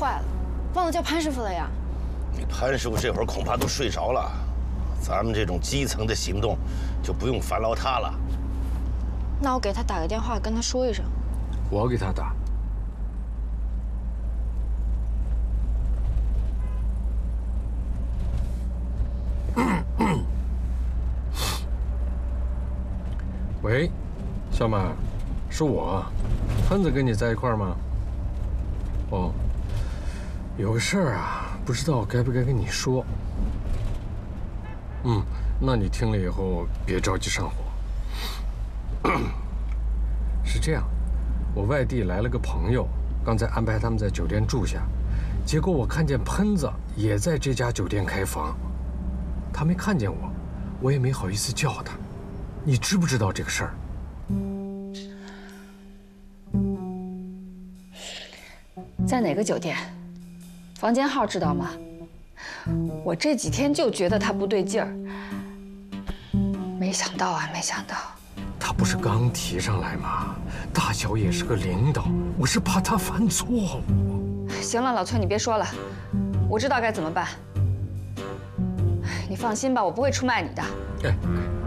坏了，忘了叫潘师傅了呀。 你潘师傅这会儿恐怕都睡着了，咱们这种基层的行动就不用烦劳他了。 那我给他打个电话，跟他说一声。 我给他打。喂，小马，是我，潘子跟你在一块儿吗？哦，有个事儿啊，不知道该不该跟你说。那你听了以后别着急上火。是这样，我外地来了个朋友，刚才安排他们在酒店住下，结果我看见喷子也在这家酒店开房，他没看见我，我也没好意思叫他。你知不知道这个事儿？ 在哪个酒店？房间号知道吗？我这几天就觉得他不对劲儿，没想到啊，没想到。 他不是刚提上来吗？大小也是个领导，我是怕他犯错误。 行了，老崔，你别说了，我知道该怎么办。你放心吧，我不会出卖你的。 哎。